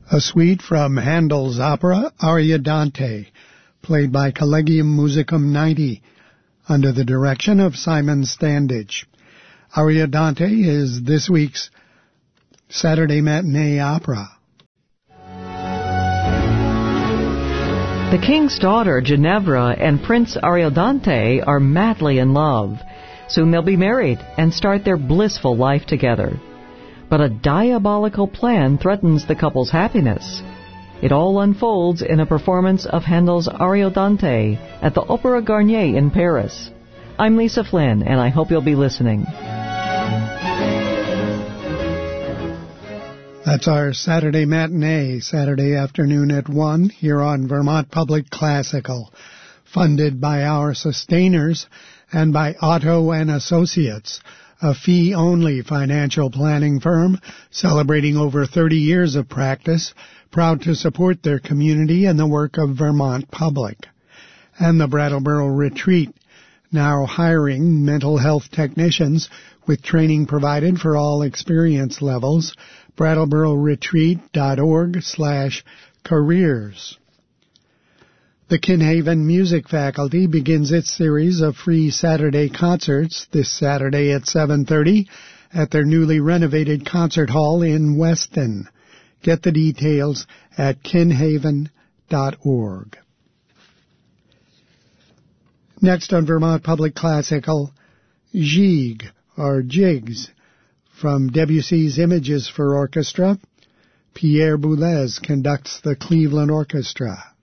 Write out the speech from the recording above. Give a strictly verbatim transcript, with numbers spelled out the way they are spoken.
A suite from Handel's opera Ariodante, played by Collegium Musicum ninety, under the direction of Simon Standage. Ariodante is this week's Saturday matinee opera. The king's daughter, Ginevra, and Prince Ariodante are madly in love. Soon they'll be married and start their blissful life together. But a diabolical plan threatens the couple's happiness. It all unfolds in a performance of Handel's Ariodante at the Opéra Garnier in Paris. I'm Lisa Flynn, and I hope you'll be listening. That's our Saturday matinee, Saturday afternoon at one, here on Vermont Public Classical, funded by our sustainers and by Otto and Associates, a fee-only financial planning firm celebrating over thirty years of practice, proud to support their community and the work of Vermont Public. And the Brattleboro Retreat, now hiring mental health technicians with training provided for all experience levels, brattlebororetreat.org slash careers. The Kinhaven Music Faculty begins its series of free Saturday concerts this Saturday at seven thirty at their newly renovated concert hall in Weston. Get the details at kinhaven dot org. Next on Vermont Public Classical, Gigue, or Jigs, from Debussy's Images for Orchestra. Pierre Boulez conducts the Cleveland Orchestra.